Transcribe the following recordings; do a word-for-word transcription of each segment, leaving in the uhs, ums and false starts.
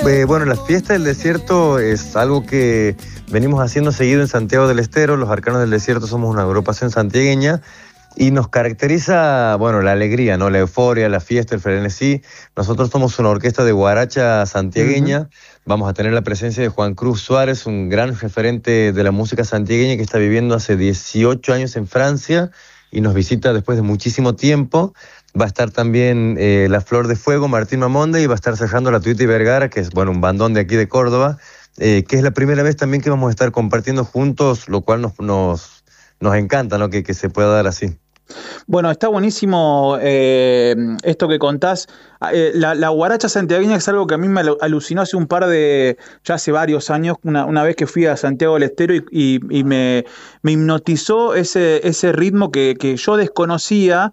Eh, bueno, la fiesta del desierto es algo que venimos haciendo seguido en Santiago del Estero. Los Arcanos del Desierto somos una agrupación santiagueña y nos caracteriza, bueno, la alegría, ¿no? La euforia, la fiesta, el frenesí. Nosotros somos una orquesta de guaracha santiagueña. Uh-huh. Vamos a tener la presencia de Juan Cruz Suárez, un gran referente de la música santiagueña que está viviendo hace dieciocho años en Francia y nos visita después de muchísimo tiempo. Va a estar también eh, La Flor de Fuego, Martín Mamonde, y va a estar cerrando la Tuita y Vergara, que es, bueno, un bandón de aquí de Córdoba, eh, que es la primera vez también que vamos a estar compartiendo juntos, lo cual nos, nos, nos encanta, ¿no? que, que se pueda dar así. Bueno, está buenísimo eh, esto que contás. Eh, la, la guaracha santiagueña es algo que a mí me alucinó hace un par de, ya hace varios años, una, una vez que fui a Santiago del Estero y, y, y me, me hipnotizó ese, ese ritmo que, que yo desconocía,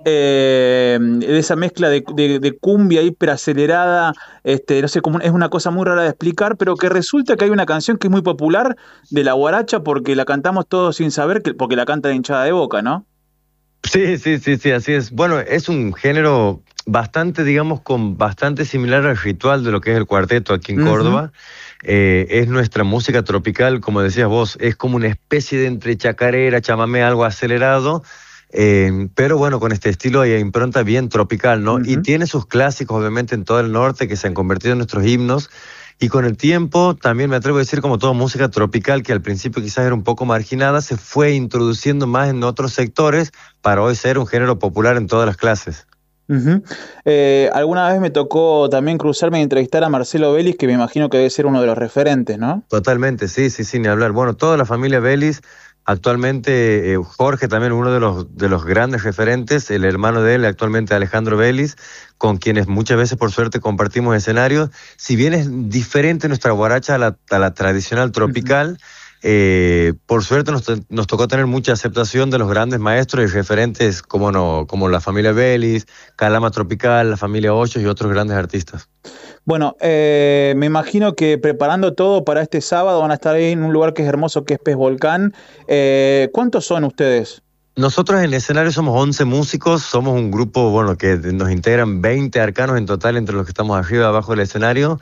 eh, de esa mezcla de, de, de cumbia hiperacelerada, este, no sé, como, es una cosa muy rara de explicar, pero que resulta que hay una canción que es muy popular de la guaracha porque la cantamos todos sin saber, que, porque la canta de Hinchada de Boca, ¿no? Sí, sí, sí, sí, así es. Bueno, es un género bastante, digamos, con bastante similar al ritual de lo que es el cuarteto aquí en uh-huh. Córdoba. Eh, es nuestra música tropical, como decías vos, es como una especie de entre chacarera, chamamé, algo acelerado, eh, pero bueno, con este estilo y impronta bien tropical, ¿no? Uh-huh. Y tiene sus clásicos, obviamente, en todo el norte que se han convertido en nuestros himnos. Y con el tiempo, también me atrevo a decir, como toda música tropical, que al principio quizás era un poco marginada, se fue introduciendo más en otros sectores para hoy ser un género popular en todas las clases. Uh-huh. Eh, alguna vez me tocó también cruzarme y entrevistar a Marcelo Vélez, que me imagino que debe ser uno de los referentes, ¿no? Totalmente, sí, sí, sí, ni hablar. Bueno, toda la familia Vélez, actualmente eh, Jorge también uno de los, de los grandes referentes, el hermano de él, actualmente Alejandro Vélez, con quienes muchas veces por suerte compartimos escenarios. Si bien es diferente nuestra guaracha a la, a la tradicional tropical, uh-huh. eh, por suerte nos, nos tocó tener mucha aceptación de los grandes maestros y referentes como, no, como la familia Vélez, Calama Tropical, la familia Hoyos y otros grandes artistas. Bueno, eh, me imagino que preparando todo para este sábado van a estar ahí en un lugar que es hermoso, que es Pez Volcán. Eh, ¿Cuántos son ustedes? Nosotros en el escenario somos once músicos, somos un grupo, bueno, que nos integran veinte arcanos en total entre los que estamos arriba y abajo del escenario.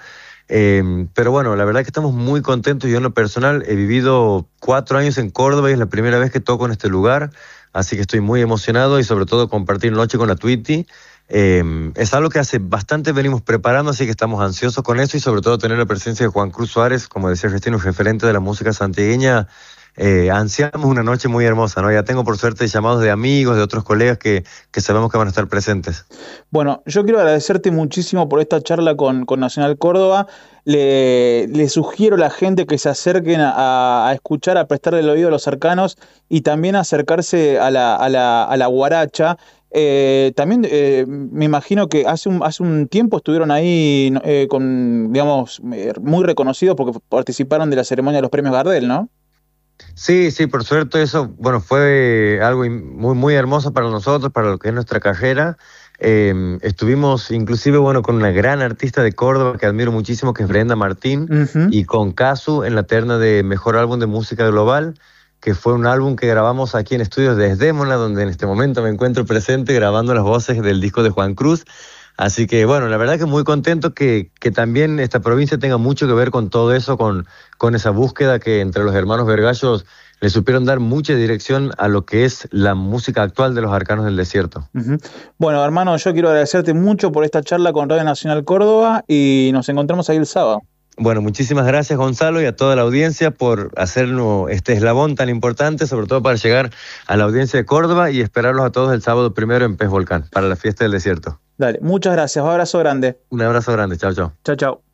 Eh, pero bueno, la verdad que estamos muy contentos. Yo en lo personal he vivido cuatro años en Córdoba y es la primera vez que toco en este lugar, así que estoy muy emocionado y sobre todo compartir noche con la Tuiti. Eh, es algo que hace bastante venimos preparando, así que estamos ansiosos con eso y sobre todo tener la presencia de Juan Cruz Suárez, como decía Cristina, un referente de la música santiagueña. Eh, ansiamos una noche muy hermosa, ¿no? Ya tengo por suerte llamados de amigos, de otros colegas que, que sabemos que van a estar presentes. Bueno, yo quiero agradecerte muchísimo por esta charla con, con Nacional Córdoba. Le, le sugiero a la gente que se acerquen a, a escuchar, a prestarle el oído a los arcanos y también a acercarse a la, a la, a la guaracha. Eh, también eh, me imagino que hace un, hace un tiempo estuvieron ahí eh, con, digamos, eh, muy reconocidos porque participaron de la ceremonia de los premios Gardel, ¿no? Sí, sí, por suerte eso, bueno, fue algo muy, muy hermoso para nosotros, para lo que es nuestra carrera. Eh, estuvimos inclusive, bueno, con una gran artista de Córdoba que admiro muchísimo, que es Brenda Martín, uh-huh. y con Casu en la terna de Mejor Álbum de Música Global, que fue un álbum que grabamos aquí en Estudios Desdémona, donde en este momento me encuentro presente grabando las voces del disco de Juan Cruz. Así que, bueno, la verdad que muy contento que, que también esta provincia tenga mucho que ver con todo eso, con, con esa búsqueda que entre los hermanos Vergallos le supieron dar mucha dirección a lo que es la música actual de los Arcanos del Desierto. Uh-huh. Bueno, hermano, yo quiero agradecerte mucho por esta charla con Radio Nacional Córdoba y nos encontramos ahí el sábado. Bueno, muchísimas gracias, Gonzalo, y a toda la audiencia por hacernos este eslabón tan importante, sobre todo para llegar a la audiencia de Córdoba y esperarlos a todos el sábado primero en Pez Volcán, para la fiesta del desierto. Dale, muchas gracias, un abrazo grande. Un abrazo grande, chao, chao. Chao, chao.